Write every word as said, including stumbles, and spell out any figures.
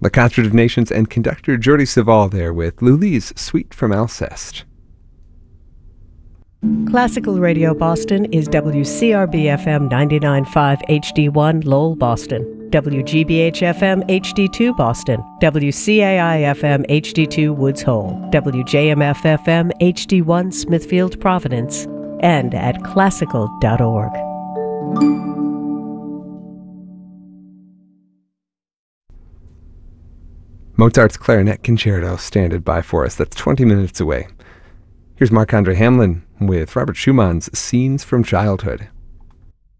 The Concert of Nations and conductor Jordi Savall there with Lully's Suite from Alceste. Classical Radio Boston is W C R B F M ninety-nine point five H D one Lowell, Boston, W G B H F M H D two Boston, W C A I F M H D two Woods Hole, W J M F F M H D one Smithfield, Providence, and at classical dot org. Mozart's Clarinet Concerto standing by for us. That's twenty minutes away. Here's Marc-Andre Hamelin with Robert Schumann's Scenes from Childhood.